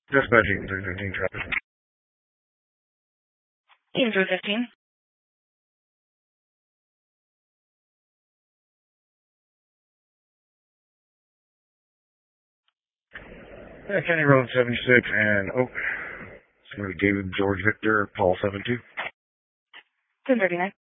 Dispatching 315 traffic. Team 315. County Road 76 and Oak. It's going to be David George Victor, Paul 72. 1039.